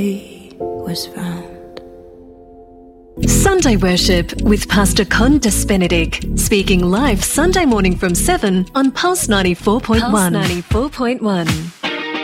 was found. Sunday Worship with Pastor Condas Benedict, speaking live Sunday morning from 7 on Pulse 94.1. Pulse 94.1.